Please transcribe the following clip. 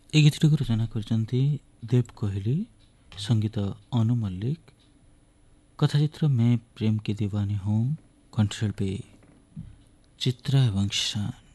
এই ଗୀତଟିକୁ ରଚନା କରିଛନ୍ତି ଦେବ କୋହଲି, ସଙ୍ଗୀତ ଅନୁ ମଲ୍ଲିକ, କଥାଚିତ୍ର ମେ ପ୍ରେମ କି ଦିୱାନୀ ହୁଁ, କଣ୍ଠଶିଳ୍ପୀ ଚିତ୍ରା ଏବଂ ଶାନ।